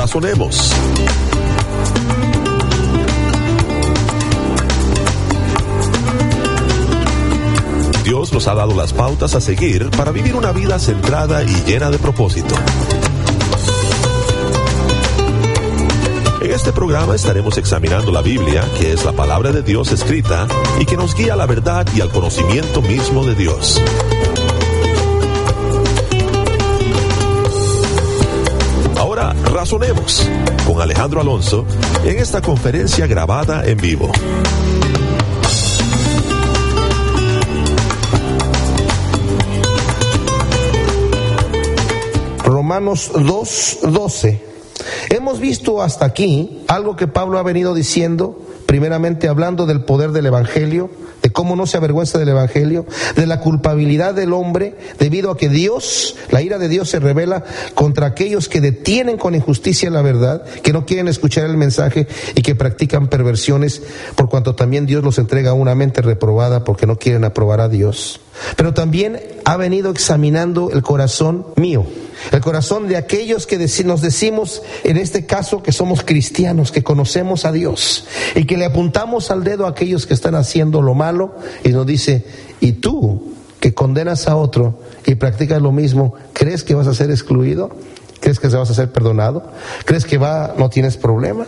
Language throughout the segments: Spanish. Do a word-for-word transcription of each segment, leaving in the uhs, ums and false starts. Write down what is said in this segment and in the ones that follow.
Razonemos. Dios nos ha dado las pautas a seguir para vivir una vida centrada y llena de propósito. En este programa estaremos examinando la Biblia, que es la palabra de Dios escrita y que nos guía a la verdad y al conocimiento mismo de Dios. Ahora razonemos con Alejandro Alonso en esta conferencia grabada en vivo. Romanos dos doce. Hemos visto hasta aquí algo que Pablo ha venido diciendo, primeramente hablando del poder del Evangelio, de cómo no se avergüenza del Evangelio, de la culpabilidad del hombre, debido a que Dios, la ira de Dios se revela contra aquellos que detienen con injusticia la verdad, que no quieren escuchar el mensaje y que practican perversiones, por cuanto también Dios los entrega a una mente reprobada porque no quieren aprobar a Dios. Pero también ha venido examinando el corazón mío, el corazón de aquellos que nos decimos, en este caso, que somos cristianos, que conocemos a Dios y que le apuntamos al dedo a aquellos que están haciendo lo malo y nos dice: ¿y tú, que condenas a otro y practicas lo mismo, crees que vas a ser excluido? ¿Crees que vas a ser perdonado? ¿Crees que va, no tienes problema?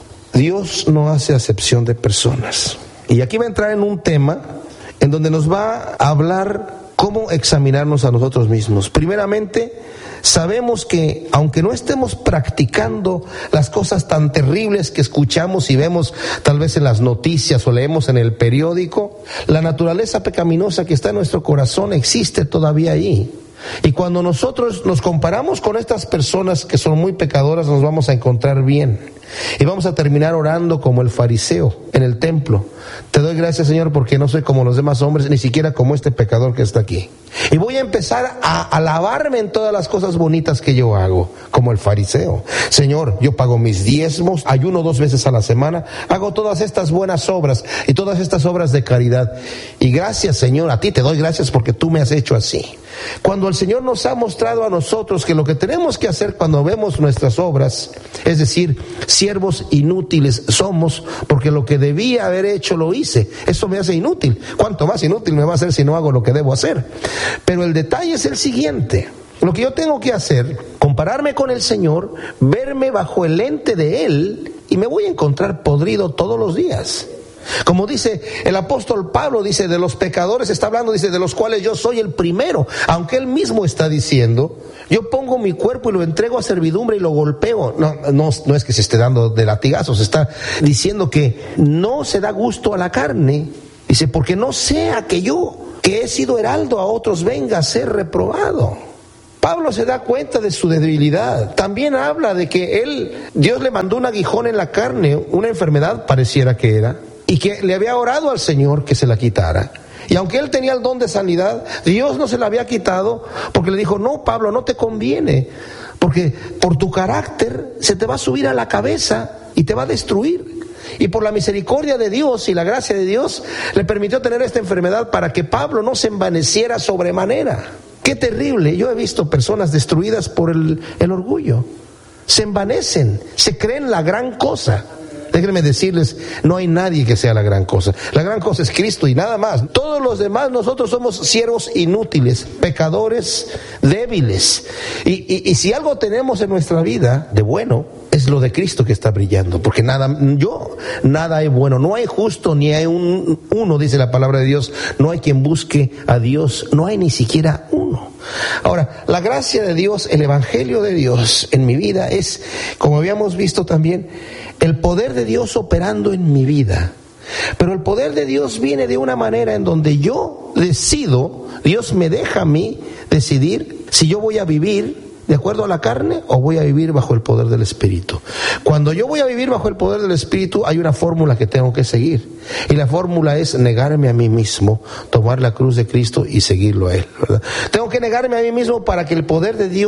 Dios no hace acepción de personas. Y aquí va a entrar en un tema en donde nos va a hablar cómo examinarnos a nosotros mismos. Primeramente, sabemos que aunque no estemos practicando las cosas tan terribles que escuchamos y vemos tal vez en las noticias o leemos en el periódico, la naturaleza pecaminosa que está en nuestro corazón existe todavía ahí. Y cuando nosotros nos comparamos con estas personas que son muy pecadoras, nos vamos a encontrar bien. Y vamos a terminar orando como el fariseo en el templo: te doy gracias, Señor, porque no soy como los demás hombres, ni siquiera como este pecador que está aquí. Y voy a empezar a alabarme en todas las cosas bonitas que yo hago, como el fariseo. Señor, yo pago mis diezmos, ayuno dos veces a la semana, hago todas estas buenas obras y todas estas obras de caridad. Y gracias, Señor, a ti te doy gracias porque tú me has hecho así. Cuando el Señor nos ha mostrado a nosotros que lo que tenemos que hacer cuando vemos nuestras obras, es decir, siervos inútiles somos, porque lo que debía haber hecho lo hice, eso me hace inútil. ¿Cuánto más inútil me va a hacer si no hago lo que debo hacer? Pero el detalle es el siguiente: lo que yo tengo que hacer, compararme con el Señor, verme bajo el lente de Él, y me voy a encontrar podrido todos los días. Como dice el apóstol Pablo, dice, de los pecadores está hablando, dice, de los cuales yo soy el primero, aunque él mismo está diciendo: yo pongo mi cuerpo y lo entrego a servidumbre y lo golpeo. No, no, no es que se esté dando de latigazos, está diciendo que no se da gusto a la carne. Dice, porque no sea que yo, que he sido heraldo a otros, venga a ser reprobado. Pablo se da cuenta de su debilidad. También habla de que él, Dios le mandó un aguijón en la carne, una enfermedad pareciera que era, y que le había orado al Señor que se la quitara. Y aunque él tenía el don de sanidad, Dios no se la había quitado, porque le dijo: no, Pablo, no te conviene, porque por tu carácter se te va a subir a la cabeza y te va a destruir. Y por la misericordia de Dios y la gracia de Dios, le permitió tener esta enfermedad para que Pablo no se envaneciera sobremanera. ¡Qué terrible! Yo he visto personas destruidas por el, el orgullo. Se envanecen, se creen la gran cosa. Déjenme decirles, no hay nadie que sea la gran cosa. La gran cosa es Cristo y nada más. Todos los demás, nosotros somos siervos inútiles, pecadores, débiles. Y, y, y si algo tenemos en nuestra vida de bueno, es lo de Cristo que está brillando. Porque nada, yo, nada hay bueno. No hay justo ni hay un, uno, dice la palabra de Dios. No hay quien busque a Dios. No hay ni siquiera uno. Ahora, la gracia de Dios, el evangelio de Dios en mi vida es, como habíamos visto también, el poder de Dios operando en mi vida. Pero el poder de Dios viene de una manera en donde yo decido, Dios me deja a mí decidir si yo voy a vivir de acuerdo a la carne o voy a vivir bajo el poder del Espíritu. Cuando yo voy a vivir bajo el poder del Espíritu, hay una fórmula que tengo que seguir. Y la fórmula es negarme a mí mismo, tomar la cruz de Cristo y seguirlo a Él, ¿verdad? Tengo que negarme a mí mismo para que el poder de Dios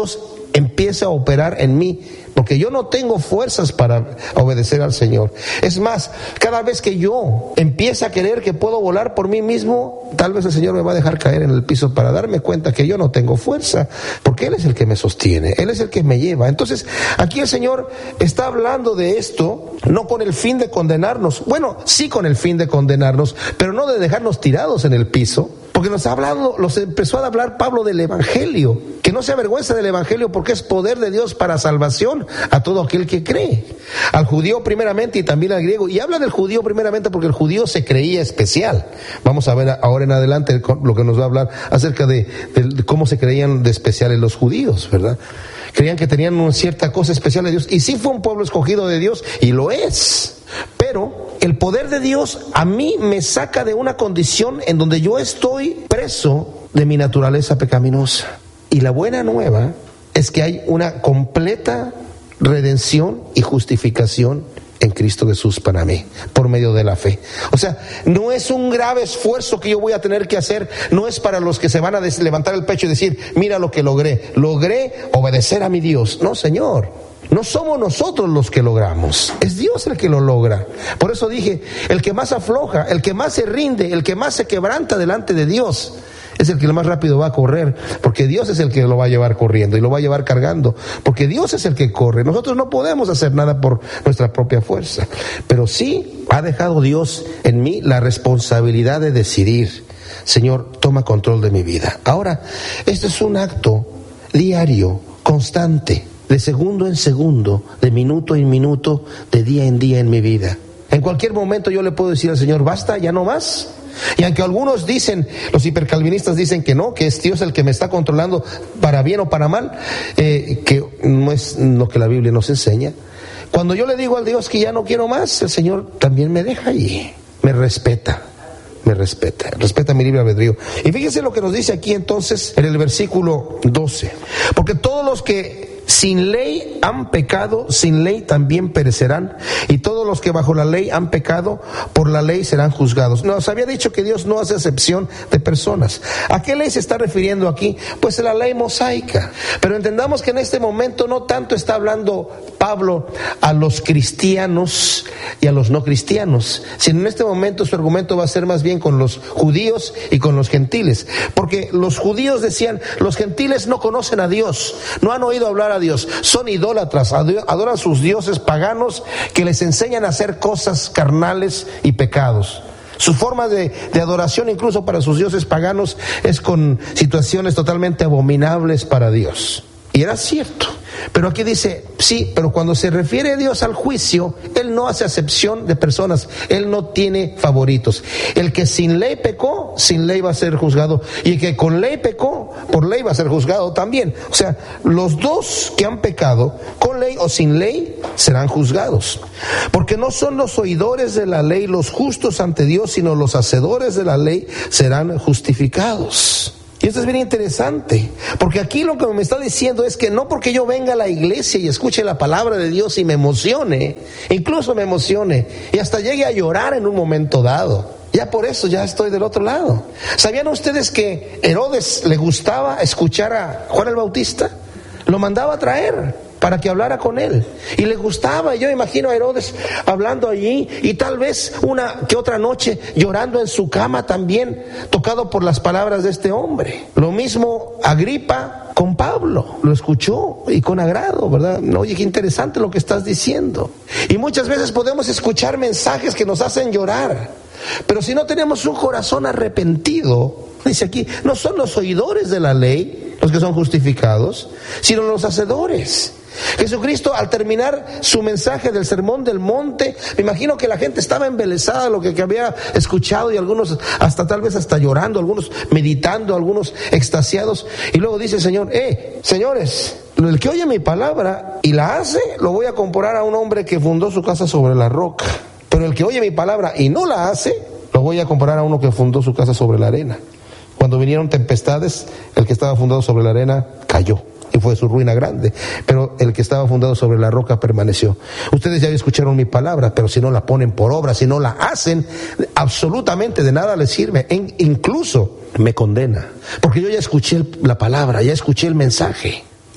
empiece a operar en mí, porque yo no tengo fuerzas para obedecer al Señor. Es más, cada vez que yo empiece a creer que puedo volar por mí mismo, tal vez el Señor me va a dejar caer en el piso para darme cuenta que yo no tengo fuerza, porque Él es el que me sostiene, Él es el que me lleva. Entonces, aquí el Señor está hablando de esto, no con el fin de condenarnos, bueno, sí con el fin de condenarnos, pero no de dejarnos tirados en el piso. Porque nos ha hablado, nos empezó a hablar Pablo del Evangelio, que no se avergüenza del Evangelio porque es poder de Dios para salvación a todo aquel que cree, al judío primeramente y también al griego. Y habla del judío primeramente porque el judío se creía especial. Vamos a ver ahora en adelante lo que nos va a hablar acerca de, de cómo se creían de especiales los judíos, ¿verdad? Creían que tenían una cierta cosa especial de Dios, y sí fue un pueblo escogido de Dios, y lo es. Pero el poder de Dios a mí me saca de una condición en donde yo estoy preso de mi naturaleza pecaminosa. Y la buena nueva es que hay una completa redención y justificación en Cristo Jesús para mí, por medio de la fe. O sea, no es un grave esfuerzo que yo voy a tener que hacer, no es para los que se van a des- levantar el pecho y decir, mira lo que logré, logré obedecer a mi Dios. No, Señor, no somos nosotros los que logramos, es Dios el que lo logra. Por eso dije, el que más afloja, el que más se rinde, el que más se quebranta delante de Dios, es el que más rápido va a correr, porque Dios es el que lo va a llevar corriendo y lo va a llevar cargando, porque Dios es el que corre. Nosotros no podemos hacer nada por nuestra propia fuerza, pero sí ha dejado Dios en mí la responsabilidad de decidir, Señor, toma control de mi vida. Ahora, esto es un acto diario, constante, de segundo en segundo, de minuto en minuto, de día en día en mi vida. En cualquier momento yo le puedo decir al Señor, basta, ya no más. Y aunque algunos dicen, los hipercalvinistas dicen que no, que es Dios el que me está controlando para bien o para mal, eh, que no es lo que la Biblia nos enseña. Cuando yo le digo al Dios que ya no quiero más, el Señor también me deja allí, me respeta, me respeta, respeta mi libre albedrío. Y fíjense lo que nos dice aquí entonces en el versículo doce, porque todos los que sin ley han pecado, sin ley también perecerán, y todos los que bajo la ley han pecado, por la ley serán juzgados. Nos había dicho que Dios no hace excepción de personas. ¿A qué ley se está refiriendo aquí? Pues la ley mosaica. Pero entendamos que en este momento no tanto está hablando Pablo a los cristianos y a los no cristianos, sino en este momento su argumento va a ser más bien con los judíos y con los gentiles, porque los judíos decían, los gentiles no conocen a Dios, no han oído hablar a Dios, son idólatras, adoran sus dioses paganos que les enseñan a hacer cosas carnales y pecados. Su forma de, de adoración incluso para sus dioses paganos es con situaciones totalmente abominables para Dios. Y era cierto. Pero aquí dice, sí, pero cuando se refiere a Dios al juicio, Él no hace acepción de personas, Él no tiene favoritos. El que sin ley pecó, sin ley va a ser juzgado, y el que con ley pecó, por ley va a ser juzgado también. O sea, los dos que han pecado, con ley o sin ley, serán juzgados. Porque no son los oidores de la ley los justos ante Dios, sino los hacedores de la ley serán justificados. Y esto es bien interesante, porque aquí lo que me está diciendo es que no porque yo venga a la iglesia y escuche la palabra de Dios y me emocione, incluso me emocione, y hasta llegue a llorar en un momento dado, ya por eso ya estoy del otro lado. ¿Sabían ustedes que Herodes le gustaba escuchar a Juan el Bautista? Lo mandaba a traer para que hablara con él, y le gustaba. Yo imagino a Herodes hablando allí, y tal vez una que otra noche llorando en su cama también, tocado por las palabras de este hombre. Lo mismo Agripa con Pablo, lo escuchó y con agrado, ¿verdad? Oye, qué interesante lo que estás diciendo. Y muchas veces podemos escuchar mensajes que nos hacen llorar, pero si no tenemos un corazón arrepentido, dice aquí, no son los oidores de la ley los que son justificados, sino los hacedores. Jesucristo, al terminar su mensaje del sermón del monte, me imagino que la gente estaba embelesada de lo que, que había escuchado, y algunos hasta tal vez hasta llorando, algunos meditando, algunos extasiados, y luego dice el Señor, eh, señores, el que oye mi palabra y la hace, lo voy a comparar a un hombre que fundó su casa sobre la roca, pero el que oye mi palabra y no la hace, lo voy a comparar a uno que fundó su casa sobre la arena. Cuando vinieron tempestades, el que estaba fundado sobre la arena cayó, y fue su ruina grande, pero el que estaba fundado sobre la roca permaneció. Ustedes ya escucharon mi palabra, pero si no la ponen por obra, si no la hacen, absolutamente de nada les sirve, en, incluso me condena, porque yo ya escuché la palabra, ya escuché el mensaje.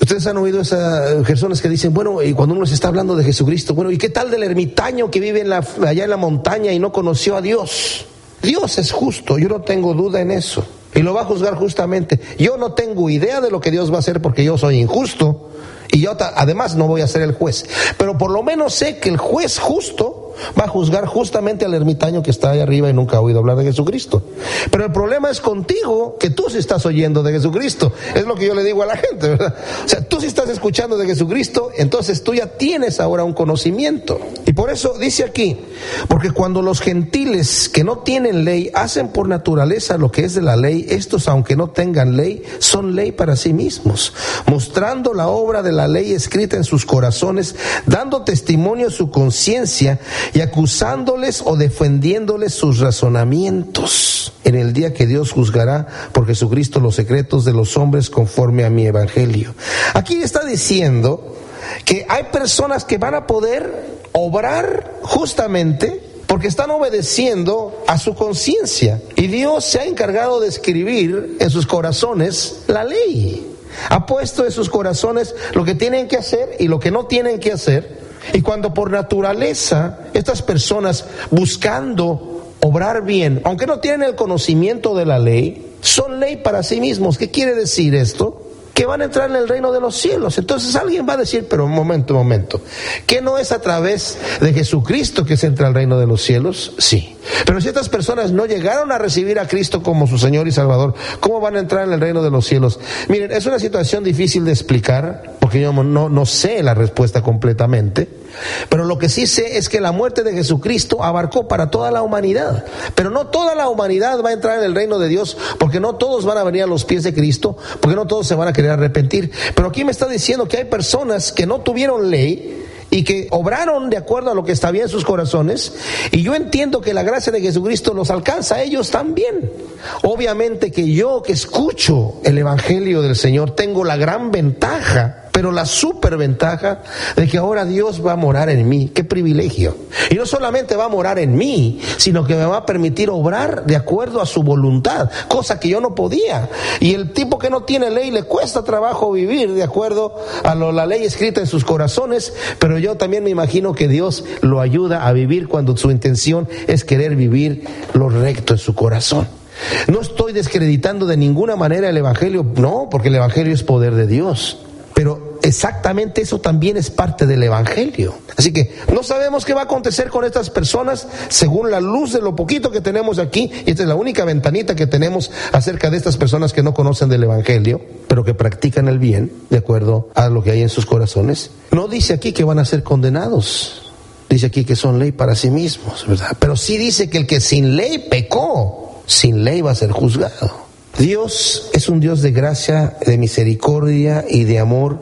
Ustedes han oído esas personas que dicen, bueno, y cuando uno se está hablando de Jesucristo, bueno, ¿y qué tal del ermitaño que vive en la, allá en la montaña y no conoció a Dios? Dios es justo, yo no tengo duda en eso, y lo va a juzgar justamente. Yo no tengo idea de lo que Dios va a hacer porque yo soy injusto, y yo además no voy a ser el juez, pero por lo menos sé que el juez justo va a juzgar justamente al ermitaño que está ahí arriba y nunca ha oído hablar de Jesucristo. Pero el problema es contigo, que tú sí estás oyendo de Jesucristo. Es lo que yo le digo a la gente, ¿verdad? O sea, tú sí estás escuchando de Jesucristo, entonces tú ya tienes ahora un conocimiento. Y por eso dice aquí, porque cuando los gentiles que no tienen ley hacen por naturaleza lo que es de la ley, estos, aunque no tengan ley, son ley para sí mismos, mostrando la obra de la ley escrita en sus corazones, dando testimonio a su conciencia y acusándoles o defendiéndoles sus razonamientos en el día que Dios juzgará por Jesucristo los secretos de los hombres conforme a mi evangelio. Aquí está diciendo que hay personas que van a poder obrar justamente porque están obedeciendo a su conciencia, y Dios se ha encargado de escribir en sus corazones la ley. Ha puesto en sus corazones lo que tienen que hacer y lo que no tienen que hacer. Y cuando por naturaleza estas personas, buscando obrar bien, aunque no tienen el conocimiento de la ley, son ley para sí mismos. ¿Qué quiere decir esto? Que van a entrar en el reino de los cielos. Entonces alguien va a decir, pero un momento, un momento, ¿que no es a través de Jesucristo que se entra al reino de los cielos? Sí. Pero si estas personas no llegaron a recibir a Cristo como su Señor y Salvador, ¿cómo van a entrar en el reino de los cielos? Miren, es una situación difícil de explicar, porque yo no, no sé la respuesta completamente, pero lo que sí sé es que la muerte de Jesucristo abarcó para toda la humanidad, pero no toda la humanidad va a entrar en el reino de Dios, porque no todos van a venir a los pies de Cristo, porque no todos se van a querer arrepentir. Pero aquí me está diciendo que hay personas que no tuvieron ley y que obraron de acuerdo a lo que está bien en sus corazones, y yo entiendo que la gracia de Jesucristo los alcanza a ellos también. Obviamente que yo, que escucho el evangelio del Señor, tengo la gran ventaja, pero la superventaja de que ahora Dios va a morar en mí. ¡Qué privilegio! Y no solamente va a morar en mí, sino que me va a permitir obrar de acuerdo a su voluntad, cosa que yo no podía. Y el tipo que no tiene ley le cuesta trabajo vivir de acuerdo a lo, la ley escrita en sus corazones, pero yo también me imagino que Dios lo ayuda a vivir cuando su intención es querer vivir lo recto en su corazón. No estoy descreditando de ninguna manera el evangelio, no, porque el evangelio es poder de Dios. Pero exactamente eso también es parte del evangelio. Así que no sabemos qué va a acontecer con estas personas según la luz de lo poquito que tenemos aquí. Y esta es la única ventanita que tenemos acerca de estas personas que no conocen del evangelio, pero que practican el bien de acuerdo a lo que hay en sus corazones. No dice aquí que van a ser condenados. Dice aquí que son ley para sí mismos, ¿verdad? Pero sí dice que el que sin ley pecó, sin ley va a ser juzgado. Dios es un Dios de gracia, de misericordia y de amor,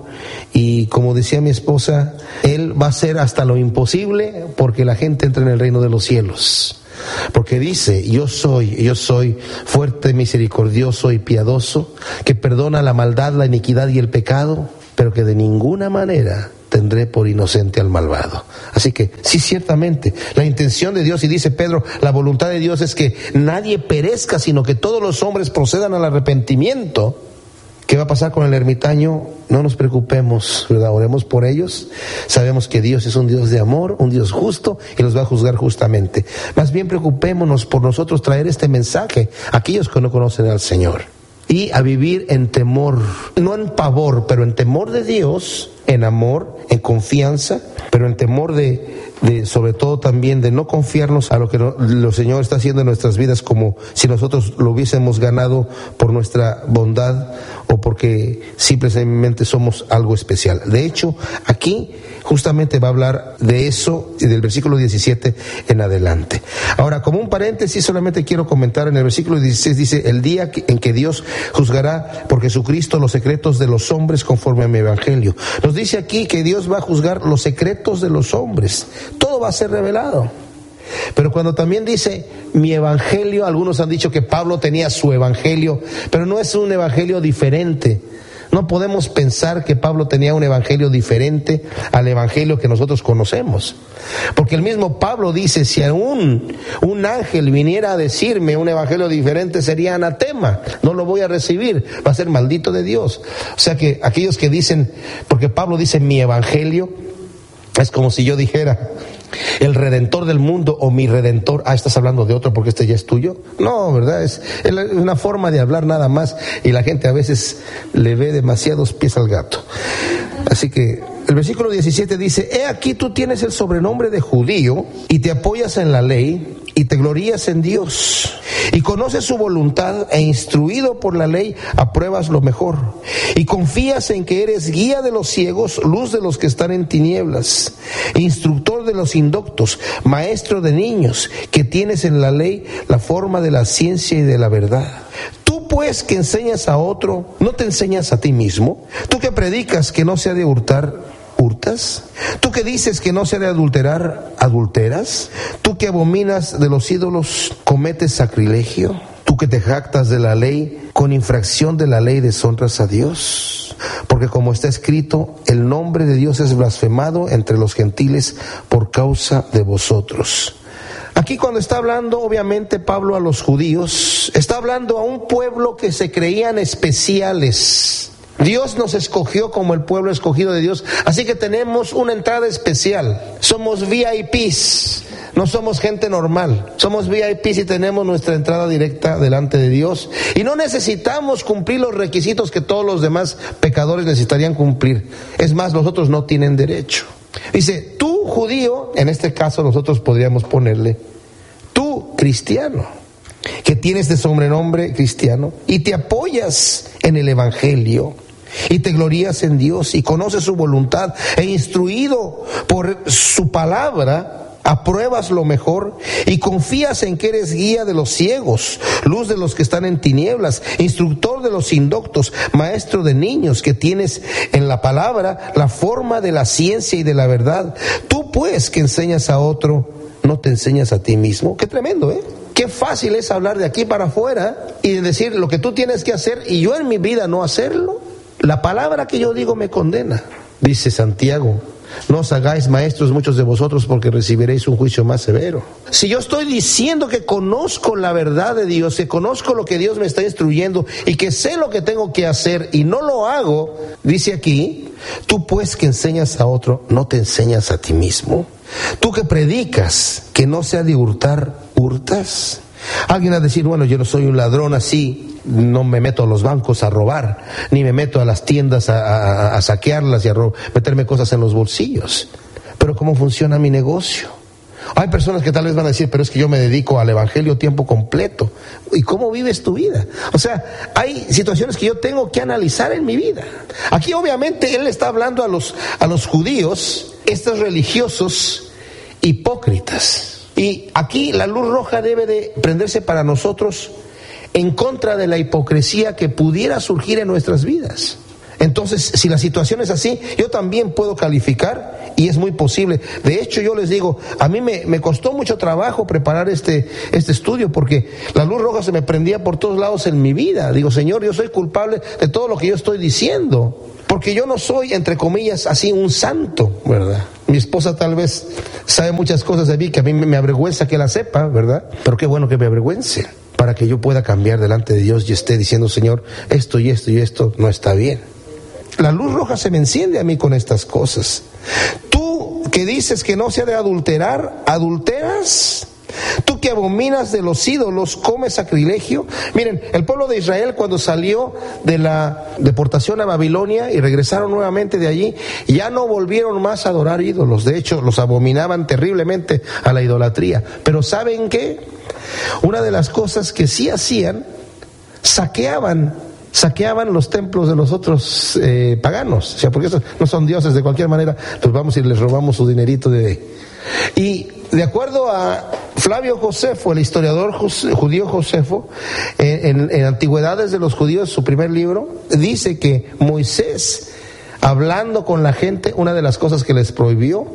y como decía mi esposa, Él va a hacer hasta lo imposible porque la gente entre en el reino de los cielos. Porque dice, yo soy, yo soy fuerte, misericordioso y piadoso, que perdona la maldad, la iniquidad y el pecado, pero que de ninguna manera tendré por inocente al malvado. Así que, sí, ciertamente, la intención de Dios, y dice Pedro, la voluntad de Dios es que nadie perezca, sino que todos los hombres procedan al arrepentimiento. ¿Qué va a pasar con el ermitaño? No nos preocupemos, ¿verdad? Oremos por ellos. Sabemos que Dios es un Dios de amor, un Dios justo, y los va a juzgar justamente. Más bien preocupémonos por nosotros traer este mensaje a aquellos que no conocen al Señor. Y a vivir en temor, no en pavor, pero en temor de Dios, en amor, en confianza, pero en temor de, de sobre todo también de no confiarnos a lo que no, el Señor está haciendo en nuestras vidas como si nosotros lo hubiésemos ganado por nuestra bondad o porque simplemente somos algo especial. De hecho, aquí justamente va a hablar de eso del versículo diecisiete en adelante. Ahora, como un paréntesis, solamente quiero comentar en el versículo dieciséis, dice, el día en que Dios juzgará por Jesucristo los secretos de los hombres conforme a mi evangelio. Nos dice aquí que Dios va a juzgar los secretos de los hombres. Todo va a ser revelado. Pero cuando también dice mi evangelio, algunos han dicho que Pablo tenía su evangelio, pero no es un evangelio diferente No podemos pensar que Pablo tenía un evangelio diferente al evangelio que nosotros conocemos. Porque el mismo Pablo dice, si aún un ángel viniera a decirme un evangelio diferente, sería anatema. No lo voy a recibir, va a ser maldito de Dios. O sea que aquellos que dicen, porque Pablo dice mi evangelio, es como si yo dijera el redentor del mundo o mi redentor. Ah, estás hablando de otro porque este ya es tuyo. No, ¿verdad? Es, es una forma de hablar nada más, y la gente a veces le ve demasiados pies al gato. Así que el versículo diecisiete dice, he aquí tú tienes el sobrenombre de judío y te apoyas en la ley y te glorías en Dios y conoces su voluntad e instruido por la ley apruebas lo mejor y confías en que eres guía de los ciegos, luz de los que están en tinieblas, instructor de los indoctos, maestro de niños, que tienes en la ley la forma de la ciencia y de la verdad. Tú pues que enseñas a otro, ¿no te enseñas a ti mismo? Tú que predicas que no se ha de hurtar, ¿hurtas? Tú que dices que no se ha de adulterar, ¿adulteras? Tú que abominas de los ídolos, ¿cometes sacrilegio? Tú que te jactas de la ley, con infracción de la ley deshonras a Dios. Porque como está escrito, el nombre de Dios es blasfemado entre los gentiles por causa de vosotros. Aquí cuando está hablando, obviamente, Pablo a los judíos, está hablando a un pueblo que se creían especiales. Dios nos escogió como el pueblo escogido de Dios, así que tenemos una entrada especial. Somos V I Ps, no somos gente normal. Somos V I Ps y tenemos nuestra entrada directa delante de Dios. Y no necesitamos cumplir los requisitos que todos los demás pecadores necesitarían cumplir. Es más, los otros no tienen derecho. Dice, tú judío, en este caso nosotros podríamos ponerle, tú cristiano, que tienes de sobrenombre cristiano y te apoyas en el evangelio y te glorías en Dios y conoces su voluntad e instruido por su palabra apruebas lo mejor y confías en que eres guía de los ciegos, luz de los que están en tinieblas, instructor de los indoctos, maestro de niños, que tienes en la palabra la forma de la ciencia y de la verdad. Tú pues que enseñas a otro, ¿no te enseñas a ti mismo? Qué tremendo, ¿eh? Qué fácil es hablar de aquí para afuera y de decir lo que tú tienes que hacer y yo en mi vida no hacerlo. La palabra que yo digo me condena. Dice Santiago, no os hagáis maestros muchos de vosotros porque recibiréis un juicio más severo. Si yo estoy diciendo que conozco la verdad de Dios, que conozco lo que Dios me está instruyendo y que sé lo que tengo que hacer y no lo hago, dice aquí, tú pues que enseñas a otro, ¿no te enseñas a ti mismo? Tú que predicas que no se ha de hurtar, ¿hurtas? Alguien va a decir, bueno, yo no soy un ladrón así, no me meto a los bancos a robar, ni me meto a las tiendas a, a, a saquearlas y a ro- meterme cosas en los bolsillos. Pero ¿cómo funciona mi negocio? Hay personas que tal vez van a decir, pero es que yo me dedico al evangelio tiempo completo. ¿Y cómo vives tu vida? O sea, hay situaciones que yo tengo que analizar en mi vida. Aquí obviamente él está hablando a los, a los judíos, estos religiosos hipócritas. Y aquí la luz roja debe de prenderse para nosotros en contra de la hipocresía que pudiera surgir en nuestras vidas. Entonces, si la situación es así, yo también puedo calificar y es muy posible. De hecho, yo les digo, a mí me, me costó mucho trabajo preparar este, este estudio porque la luz roja se me prendía por todos lados en mi vida. Digo, Señor, yo soy culpable de todo lo que yo estoy diciendo. Porque yo no soy, entre comillas, así un santo, ¿verdad? Mi esposa tal vez sabe muchas cosas de mí que a mí me avergüenza que la sepa, ¿verdad? Pero qué bueno que me avergüence, para que yo pueda cambiar delante de Dios y esté diciendo, Señor, esto y esto y esto no está bien. La luz roja se me enciende a mí con estas cosas. Tú que dices que no se ha de adulterar, ¿adulteras? Tú que abominas de los ídolos, ¿comes sacrilegio? Miren, el pueblo de Israel cuando salió de la deportación a Babilonia y regresaron nuevamente de allí, ya no volvieron más a adorar ídolos. De hecho, los abominaban terriblemente a la idolatría. Pero ¿saben qué? Una de las cosas que sí hacían, saqueaban saqueaban los templos de los otros eh, paganos, o sea, porque esos no son dioses de cualquier manera, pues vamos y les robamos su dinerito de... Y de acuerdo a Flavio Josefo, el historiador judío Josefo, en, en, en Antigüedades de los Judíos, su primer libro, dice que Moisés, hablando con la gente, una de las cosas que les prohibió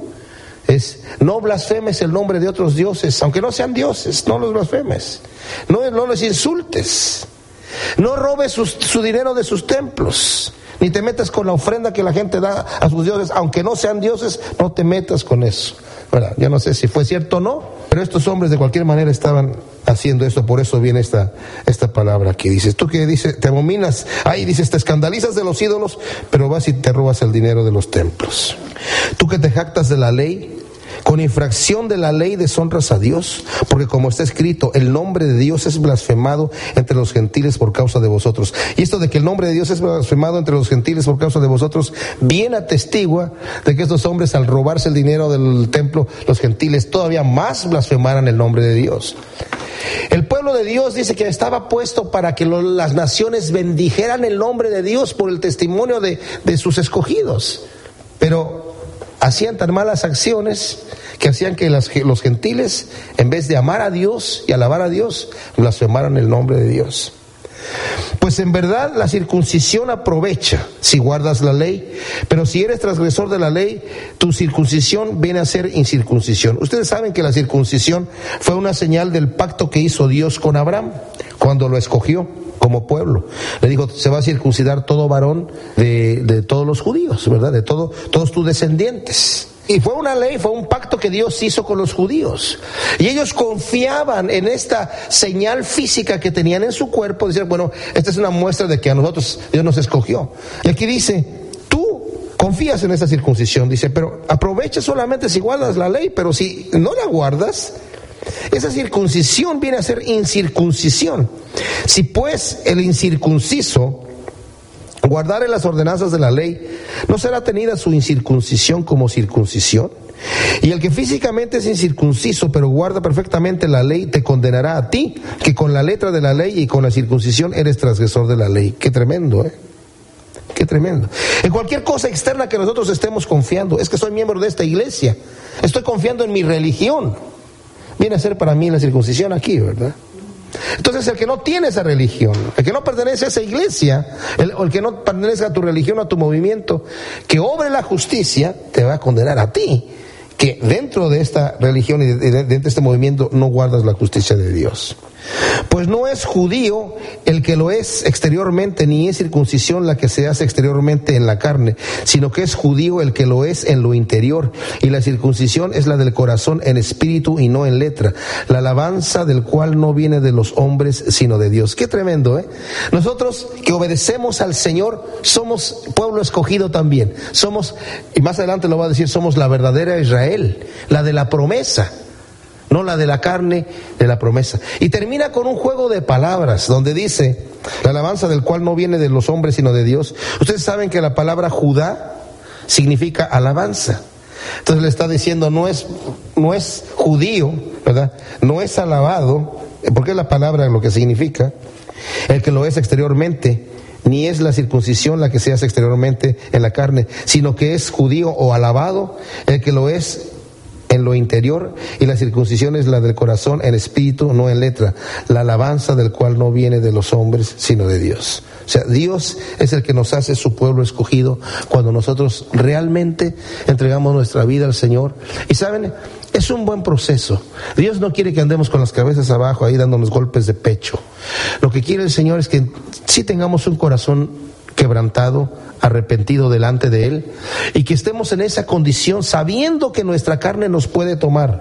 es, no blasfemes el nombre de otros dioses, aunque no sean dioses, no los blasfemes, no, no les insultes. No robes su, su dinero de sus templos, Ni te metas con la ofrenda que la gente da a sus dioses, aunque no sean dioses, no te metas con eso. ¿Verdad? Yo no sé si fue cierto o no, pero estos hombres de cualquier manera estaban haciendo esto. Por eso viene esta, esta palabra que dices. Tú que dices, te abominas, ahí dices, te escandalizas de los ídolos, pero vas y te robas el dinero de los templos. Tú que te jactas de la ley, con infracción de la ley deshonras a Dios, porque como está escrito, el nombre de Dios es blasfemado entre los gentiles por causa de vosotros. Y esto de que el nombre de Dios es blasfemado entre los gentiles por causa de vosotros, bien atestigua de que estos hombres, al robarse el dinero del templo, los gentiles todavía más blasfemaran el nombre de Dios. El pueblo de Dios dice que estaba puesto para que lo, las naciones bendijeran el nombre de Dios por el testimonio de, de sus escogidos, pero hacían tan malas acciones que hacían que las, los gentiles, en vez de amar a Dios y alabar a Dios, blasfemaran el nombre de Dios. Pues en verdad la circuncisión aprovecha si guardas la ley, pero si eres transgresor de la ley, tu circuncisión viene a ser incircuncisión. Ustedes saben que la circuncisión fue una señal del pacto que hizo Dios con Abraham cuando lo escogió como pueblo. Le dijo, se va a circuncidar todo varón de, de todos los judíos, ¿verdad? De todo, todos tus descendientes. Y fue una ley, fue un pacto que Dios hizo con los judíos. Y ellos confiaban en esta señal física que tenían en su cuerpo. Decían, bueno, esta es una muestra de que a nosotros Dios nos escogió. Y aquí dice, tú confías en esta circuncisión. Dice, pero aprovecha solamente si guardas la ley, pero si no la guardas, esa circuncisión viene a ser incircuncisión. Si pues el incircunciso guardare las ordenanzas de la ley, ¿no será tenida su incircuncisión como circuncisión? Y el que físicamente es incircunciso, pero guarda perfectamente la ley, te condenará a ti, que con la letra de la ley y con la circuncisión eres transgresor de la ley. Qué tremendo, ¿eh? Qué tremendo. En cualquier cosa externa que nosotros estemos confiando, es que soy miembro de esta iglesia, estoy confiando en mi religión, viene a ser para mí la circuncisión aquí, ¿verdad? Entonces el que no tiene esa religión, el que no pertenece a esa iglesia, el, o el que no pertenece a tu religión, a tu movimiento, que obre la justicia, te va a condenar a ti, que dentro de esta religión y de, de, dentro de este movimiento no guardas la justicia de Dios. Pues no es judío el que lo es exteriormente, ni es circuncisión la que se hace exteriormente en la carne, sino que es judío el que lo es en lo interior, y la circuncisión es la del corazón en espíritu y no en letra, la alabanza del cual no viene de los hombres sino de Dios. Qué tremendo, ¿eh? Nosotros que obedecemos al Señor somos pueblo escogido también, somos, y más adelante lo va a decir, somos la verdadera Israel, la de la promesa, no la de la carne, de la promesa. Y termina con un juego de palabras donde dice, la alabanza del cual no viene de los hombres sino de Dios. Ustedes saben que la palabra Judá significa alabanza. Entonces le está diciendo, no es, no es judío, ¿verdad? No es alabado, porque es la palabra lo que significa, el que lo es exteriormente, ni es la circuncisión la que se hace exteriormente en la carne, sino que es judío o alabado el que lo es en lo interior, y la circuncisión es la del corazón en espíritu, no en letra, la alabanza del cual no viene de los hombres sino de Dios. O sea, Dios es el que nos hace su pueblo escogido cuando nosotros realmente entregamos nuestra vida al Señor. Y saben, es un buen proceso. Dios no quiere que andemos con las cabezas abajo ahí dándonos golpes de pecho. Lo que quiere el Señor es que sí tengamos un corazón quebrantado, arrepentido delante de Él, y que estemos en esa condición sabiendo que nuestra carne nos puede tomar.